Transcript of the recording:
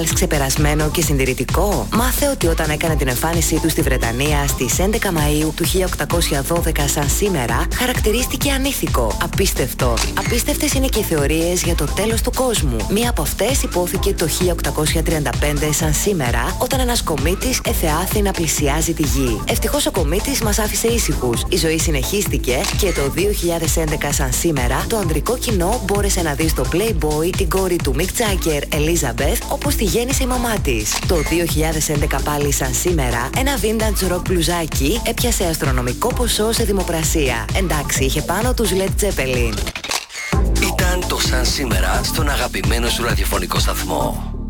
Ξεπερασμένο και συντηρητικό. Μάθε ότι όταν έκανε την εμφάνισή του στη Βρετανία στις 11 Μαΐου του 1812 σαν σήμερα, χαρακτηρίστηκε ανήθικο, απίστευτο. Απίστευτες είναι και οι θεωρίες για το τέλος του κόσμου. Μία από αυτές υπόθηκε το 1835 σαν σήμερα, όταν ένας κομήτης εθεάθη να πλησιάζει τη γη. Ευτυχώς ο κομήτης μας άφησε ήσυχους. Η ζωή συνεχίστηκε και το 2011 σαν σήμερα, το ανδρικό κοινό μπόρεσε να δει στο Playboy την κόρη του Mick Jagger, Elizabeth, όπως τη γέννησε η μαμά της. Το 2011 πάλι σαν σήμερα, ένα vintage rock μπλουζάκι έπιασε αστρονομικό ποσό σε δημοπρασία. Εντάξει, είχε πάνω τους Led Zeppelin. Ήταν το σαν σήμερα στον αγαπημένο σου ραδιοφωνικό σταθμό.